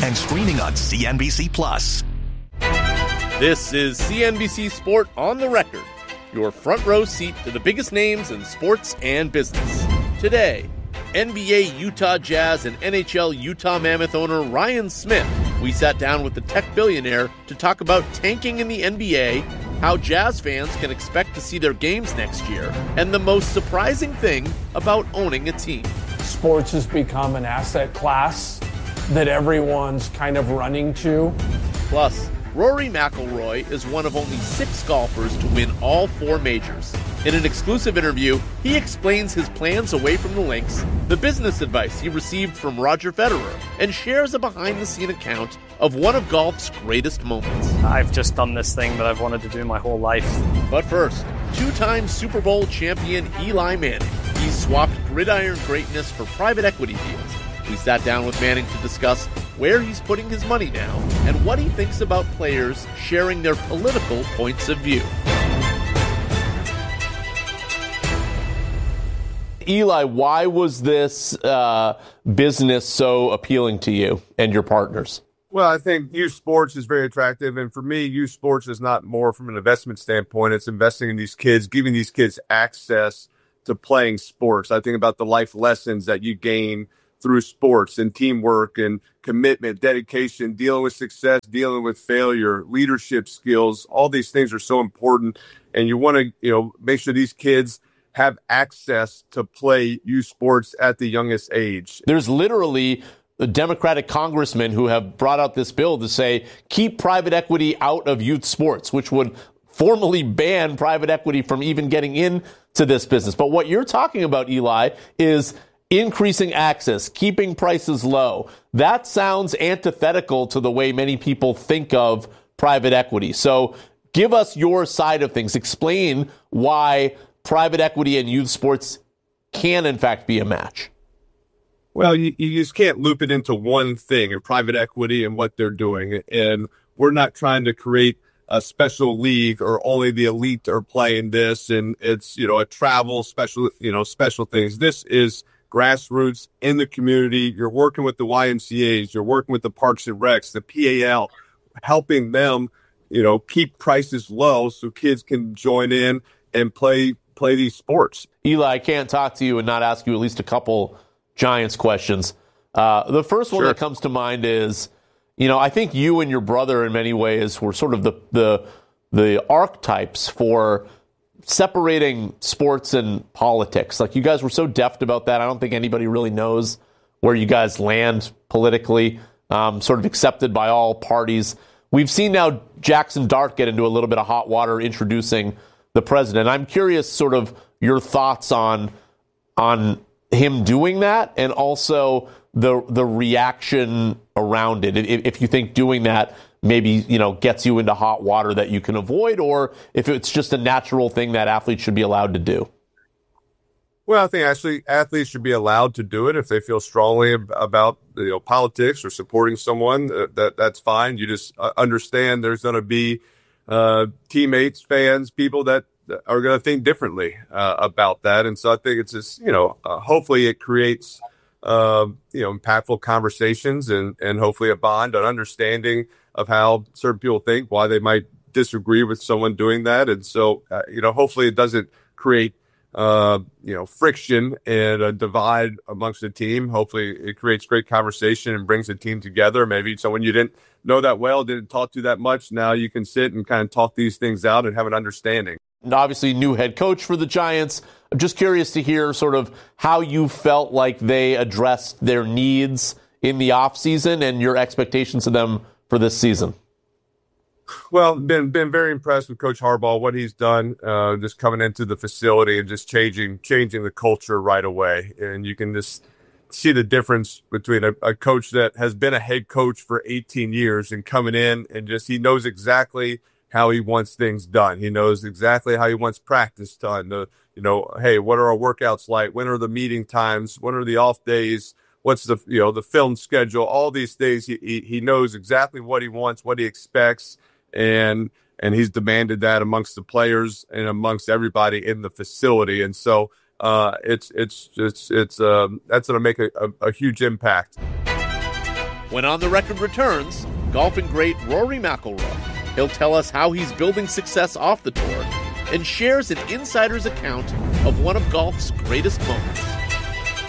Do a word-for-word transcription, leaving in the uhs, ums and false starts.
and streaming on C N B C Plus. This is C N B C Sport on the Record, your front row seat to the biggest names in sports and business. Today, N B A Utah Jazz and N H L Utah Mammoth owner Ryan Smith. We sat down with the tech billionaire to talk about tanking in the N B A, how Jazz fans can expect to see their games next year, and the most surprising thing about owning a team. Sports has become an asset class that everyone's kind of running to. Plus, Rory McIlroy is one of only six golfers to win all four majors. In an exclusive interview, he explains his plans away from the links, the business advice he received from Roger Federer, and shares a behind-the-scene account of one of golf's greatest moments. I've just done this thing that I've wanted to do my whole life. But first, two-time Super Bowl champion Eli Manning. He's swapped gridiron greatness for private equity deals. We sat down with Manning to discuss where he's putting his money now and what he thinks about players sharing their political points of view. Eli, why was this uh, business so appealing to you and your partners? Well, I think youth sports is very attractive. And for me, youth sports is not more from an investment standpoint. It's investing in these kids, giving these kids access to playing sports. I think about the life lessons that you gain through sports and teamwork and commitment, dedication, dealing with success, dealing with failure, leadership skills. All these things are so important. And you want to, you know, make sure these kids have access to play youth sports at the youngest age. There's literally the Democratic congressmen who have brought out this bill to say, keep private equity out of youth sports, which would formally ban private equity from even getting into this business. But what you're talking about, Eli, is increasing access, keeping prices low. That sounds antithetical to the way many people think of private equity. So give us your side of things. Explain why private equity and youth sports can, in fact, be a match. Well, you, you just can't loop it into one thing, in private equity and what they're doing. And we're not trying to create a special league or only the elite are playing this. And it's, you know, a travel special, you know, special things. This is grassroots in the community. You're working with the Y M C As, you're working with the Parks and Recs, the P A L, helping them, you know, keep prices low so kids can join in and play play these sports. Eli, I can't talk to you and not ask you at least a couple Giants questions. Uh, the first one Sure. that comes to mind is, you know, I think you and your brother in many ways were sort of the the the archetypes for separating sports and politics. Like, you guys were so deft about that. I don't think anybody really knows where you guys land politically, um, sort of accepted by all parties. We've seen now Jackson Dart get into a little bit of hot water introducing the president. I'm curious sort of your thoughts on on him doing that and also the the reaction around it. If, if you think doing that maybe, you know, gets you into hot water that you can avoid, or if it's just a natural thing that athletes should be allowed to do. Well, I think actually athletes should be allowed to do it if they feel strongly ab- about, you know, politics or supporting someone. Uh, that that's fine. You just uh, understand there's going to be uh, teammates, fans, people that are going to think differently uh, about that. And so I think it's just, you know, uh, hopefully it creates, uh, you know, impactful conversations and, and hopefully a bond, an understanding of how certain people think, why they might disagree with someone doing that. And so, uh, you know, hopefully it doesn't create, uh, you know, friction and a divide amongst the team. Hopefully it creates great conversation and brings the team together. Maybe someone you didn't know that well, didn't talk to that much. Now you can sit and kind of talk these things out and have an understanding. And obviously, new head coach for the Giants. I'm just curious to hear sort of how you felt like they addressed their needs in the offseason and your expectations of them for this season. Well, been been very impressed with Coach Harbaugh, what he's done, uh, just coming into the facility and just changing changing the culture right away. And you can just see the difference between a, a coach that has been a head coach for eighteen years and coming in and just he knows exactly how he wants things done. He knows exactly how he wants practice done. The, you know, hey, what are our workouts like? When are the meeting times? When are the off days? What's the, you know, the film schedule? All these things. He, he, he knows exactly what he wants, what he expects. And, and he's demanded that amongst the players and amongst everybody in the facility. And so, uh, it's, it's, it's, it's, um, that's going to make a, a, a huge impact. When On the Record returns, golfing great Rory McIlroy. He'll tell us how he's building success off the tour and shares an insider's account of one of golf's greatest moments.